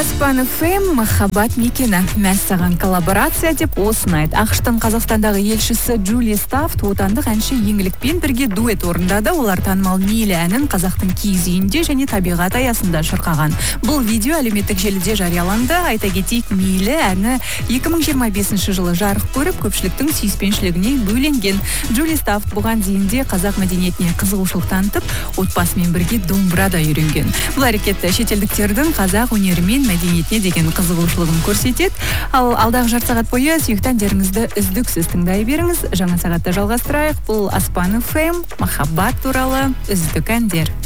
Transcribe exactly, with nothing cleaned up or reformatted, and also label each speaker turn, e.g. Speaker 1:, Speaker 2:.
Speaker 1: Аспан эф эм махаббат мекені мәссаған коллаборация деп осынайды. ақштың Қазақстандағы елшісі Джули Стафт отандық әнші еңлікпен бірге дуэт орындады. Олар танымал Мейлі әнін қазақтың киіз үйінде және табиғат аясында шырқаған. Бұл видео әлеуметтік желіде жарияланды. Айта кетейік, Мейлі әні екі мың жиырма бесінші жылы жарық көріп, көпшіліктің сүйіспеншілігіне бөленген. Джули Стафт бұған дейін де қазақ мәдениетіне қызығушылық танытып, отбасымен бірге домбырада үйренген. Бұл әрекетті шетелдіктердің қазақ өнерімен мәдениетіне деген қызығушылығын көрсетеді. Ал алдағы жарты сағат бойы сүйікті әндеріңізді үздіксіз тыңдай беріңіз. Жаңа сағатта жалғастырайық. Бұл Аспан эф эм махаббат туралы үздік әндер.